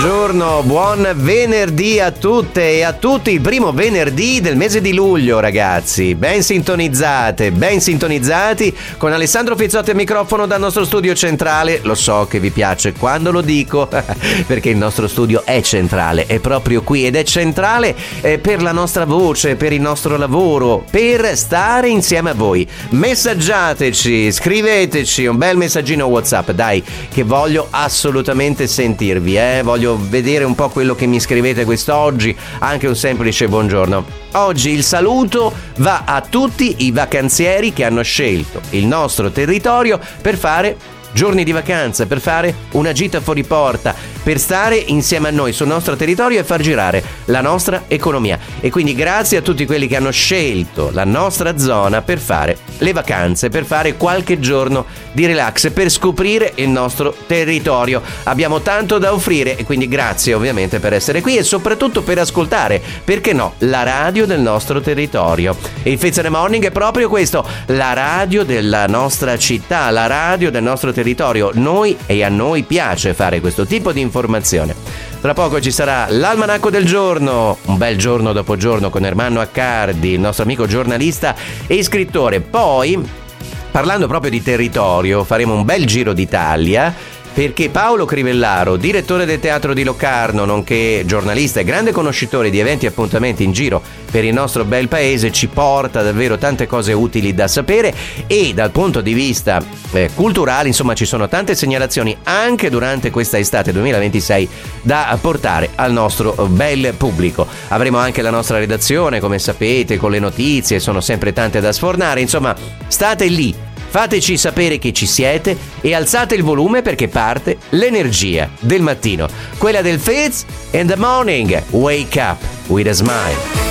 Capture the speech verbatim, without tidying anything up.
buongiorno, buon venerdì a tutte e a tutti, il primo venerdì del mese di luglio, ragazzi. Ben sintonizzate, ben sintonizzati con Alessandro Fizzotti al microfono dal nostro studio centrale. Lo so che vi piace quando lo dico, perché il nostro studio è centrale, è proprio qui ed è centrale eh, per la nostra voce, per il nostro lavoro, per stare insieme a voi. Messaggiateci, scriveteci un bel messaggino WhatsApp, dai, che voglio assolutamente sentirvi, eh? Voglio vedere un po' quello che mi scrivete quest'oggi, anche un semplice buongiorno. Oggi il saluto va a tutti i vacanzieri che hanno scelto il nostro territorio per fare giorni di vacanza, per fare una gita fuori porta, per stare insieme a noi sul nostro territorio e far girare la nostra economia. E quindi grazie a tutti quelli che hanno scelto la nostra zona per fare le vacanze, per fare qualche giorno di relax, per scoprire il nostro territorio. Abbiamo tanto da offrire e quindi grazie ovviamente per essere qui e soprattutto per ascoltare, perché no, la radio del nostro territorio. E il Fizz in the Morning è proprio questo, la radio della nostra città, la radio del nostro territorio. territorio. Noi e a noi piace fare questo tipo di informazione. Tra poco ci sarà l'almanacco del giorno, un bel giorno dopo giorno con Ermanno Accardi, il nostro amico giornalista e scrittore. Poi, parlando proprio di territorio, faremo un bel giro d'Italia, perché Paolo Crivellaro, direttore del Teatro di Locarno, nonché giornalista e grande conoscitore di eventi e appuntamenti in giro per il nostro bel paese, ci porta davvero tante cose utili da sapere e dal punto di vista eh, culturale, insomma, ci sono tante segnalazioni anche durante questa estate duemilaventisei da portare al nostro bel pubblico. Avremo anche la nostra redazione, come sapete, con le notizie, sono sempre tante da sfornare, insomma, state lì. Fateci sapere che ci siete e alzate il volume perché parte l'energia del mattino, quella del Fizz in the Morning. Wake up with a smile.